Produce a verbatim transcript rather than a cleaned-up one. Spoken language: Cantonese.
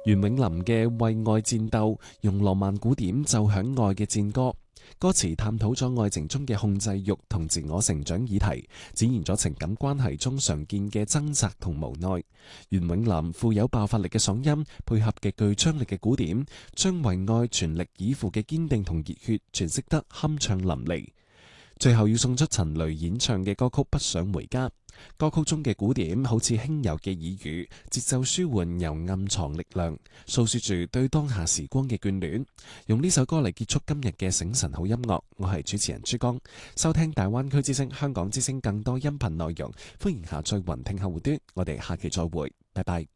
袁詠琳嘅《為愛戰鬥》用浪漫古典奏響愛嘅戰歌，歌詞探討咗愛情中嘅控制欲同自我成長議題，展現咗情感關係中常見嘅掙扎同無奈。袁詠琳富有爆發力嘅嗓音，配合極具張力嘅鼓點，將為愛全力以赴嘅堅定同熱血詮釋得酣暢淋漓。最後要送出陳雷演唱嘅歌曲《不想回家》。歌曲中嘅鼓點好似輕柔嘅耳語，節奏舒緩又暗藏力量，訴說住對當下時光嘅眷戀。用呢首歌嚟結束今日嘅醒神好音樂，我係主持人珠江。收聽大灣區之聲、香港之聲更多音頻內容，歡迎下載雲聽客戶端。我哋下期再會，拜拜。